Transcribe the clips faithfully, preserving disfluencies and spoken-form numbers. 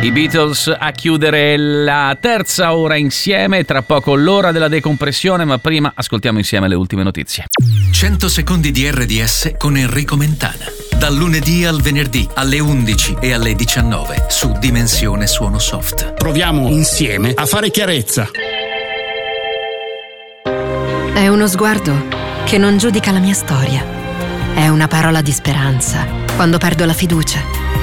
I Beatles a chiudere la terza ora insieme, tra poco l'ora della decompressione, ma prima ascoltiamo insieme le ultime notizie. cento secondi di erre di esse con Enrico Mentana. Dal lunedì al venerdì alle undici e alle diciannove su Dimensione Suono Soft. Proviamo insieme a fare chiarezza. È uno sguardo che non giudica la mia storia. È una parola di speranza quando perdo la fiducia.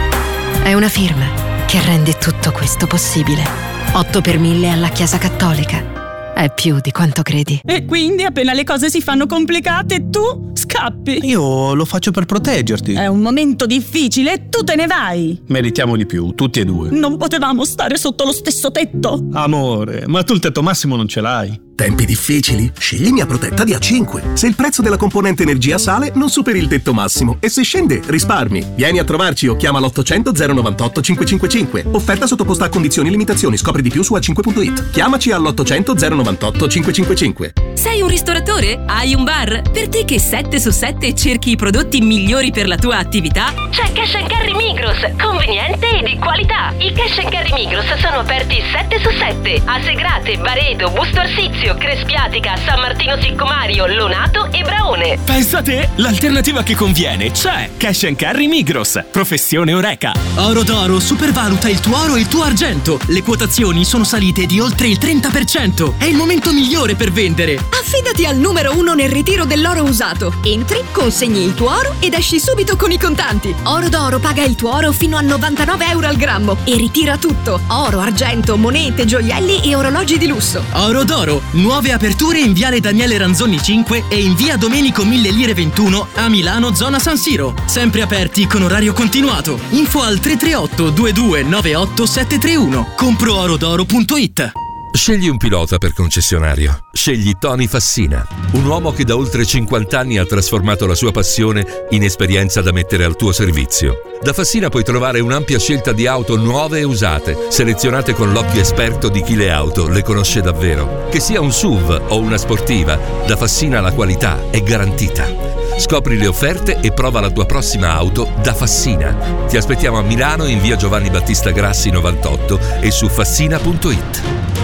È una firma che rende tutto questo possibile. otto per mille alla Chiesa Cattolica. È più di quanto credi. E quindi appena le cose si fanno complicate tu scappi. Io lo faccio per proteggerti. È un momento difficile e tu te ne vai. Meritiamo di più, tutti e due. Non potevamo stare sotto lo stesso tetto. Amore, ma tu il tetto massimo non ce l'hai. Tempi difficili? Scegli Mia Protetta di A cinque. Se il prezzo della componente energia sale, non superi il tetto massimo. E se scende, risparmi. Vieni a trovarci o chiama l'ottocento zero novantotto cinquecentocinquantacinque. Offerta sottoposta a condizioni e limitazioni. Scopri di più su a cinque punto it. Chiamaci all'ottocento zero novantotto cinquecentocinquantacinque. Sei un ristoratore? Hai un bar? Per te che sette su sette cerchi i prodotti migliori per la tua attività? C'è Cash and Carry Migros, conveniente e di qualità. I Cash and Carry Migros sono aperti sette su sette a Segrate, Baredo, Busto Arsizio, Crespiatica, San Martino Siccomario, Lonato e Braone. Pensa te, l'alternativa che conviene c'è. Cash and Carry Migros, professione Oreca. Oro d'Oro supervaluta il tuo oro e il tuo argento. Le quotazioni sono salite di oltre il trenta per cento. È il momento migliore per vendere. Affidati al numero uno nel ritiro dell'oro usato. Entri, consegni il tuo oro ed esci subito con i contanti. Oro d'Oro paga il tuo oro fino a novantanove euro al grammo e ritira tutto: oro, argento, monete, gioielli e orologi di lusso. Oro d'Oro, nuove aperture in viale Daniele Ranzoni cinque e in via Domenico Mille Lire ventuno a Milano, zona San Siro. Sempre aperti con orario continuato. Info al tre tre otto due due nove otto sette tre uno. compro oro d'oro punto it. Scegli un pilota per concessionario. Scegli Tony Fassina, un uomo che da oltre cinquanta anni ha trasformato la sua passione in esperienza da mettere al tuo servizio. Da Fassina puoi trovare un'ampia scelta di auto nuove e usate, selezionate con l'occhio esperto di chi le auto le conosce davvero. Che sia un S U V o una sportiva, da Fassina la qualità è garantita. Scopri le offerte e prova la tua prossima auto da Fassina. Ti aspettiamo a Milano in via Giovanni Battista Grassi novantotto e su fassina punto it.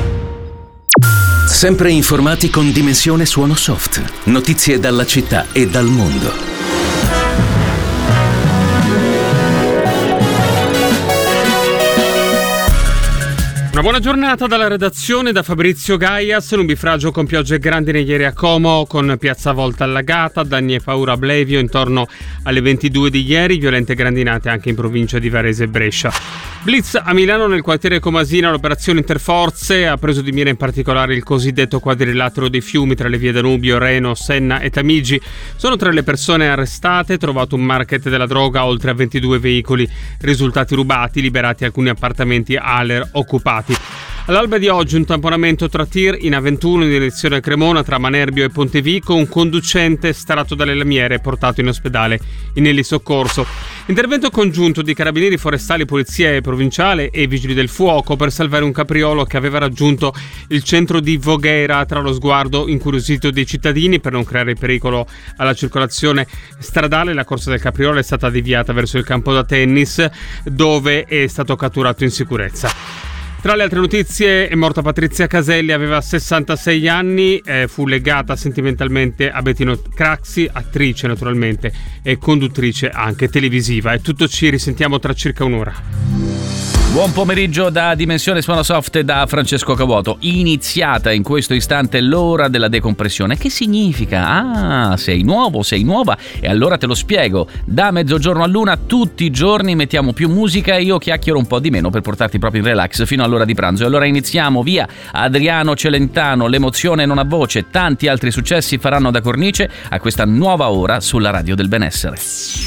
Sempre informati con Dimensione Suono Soft. Notizie dalla città e dal mondo. Una buona giornata dalla redazione, da Fabrizio Gaias. Nubifragio con piogge grandine ieri a Como, con Piazza Volta allagata, danni e paura a Blevio intorno alle ventidue di ieri, violente grandinate anche in provincia di Varese e Brescia. Blitz a Milano nel quartiere Comasina, l'operazione Interforze ha preso di mira in particolare il cosiddetto quadrilatero dei fiumi tra le vie Danubio, Reno, Senna e Tamigi. Sono tre le persone arrestate, trovato un market della droga, oltre a ventidue veicoli risultati rubati, liberati alcuni appartamenti Aler occupati. All'alba di oggi un tamponamento tra tir in A ventuno in direzione Cremona tra Manerbio e Pontevico, un conducente estratto dalle lamiere e portato in ospedale in elisoccorso. Intervento congiunto di carabinieri forestali, polizia provinciale e vigili del fuoco per salvare un capriolo che aveva raggiunto il centro di Voghera, tra lo sguardo incuriosito dei cittadini. Per non creare pericolo alla circolazione stradale, la corsa del capriolo è stata deviata verso il campo da tennis, dove è stato catturato in sicurezza. Tra le altre notizie è morta Patrizia Caselli, aveva sessantasei anni, eh, fu legata sentimentalmente a Bettino Craxi, attrice naturalmente e conduttrice anche televisiva. È tutto, ci risentiamo tra circa un'ora. Buon pomeriggio da Dimensione Suono Soft e da Francesco Cavuoto. Iniziata in questo istante l'ora della decompressione. Che significa? Ah, sei nuovo, sei nuova e allora te lo spiego. Da mezzogiorno a luna tutti i giorni mettiamo più musica e io chiacchiero un po' di meno per portarti proprio in relax fino all'ora di pranzo. E allora iniziamo, via. Adriano Celentano, L'emozione non ha voce, tanti altri successi faranno da cornice a questa nuova ora sulla radio del benessere.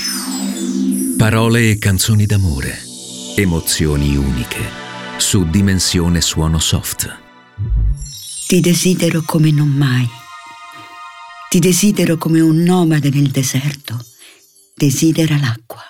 Parole e canzoni d'amore. Emozioni uniche su Dimensione Suono Soft. Ti desidero come non mai. Ti desidero come un nomade nel deserto desidera l'acqua.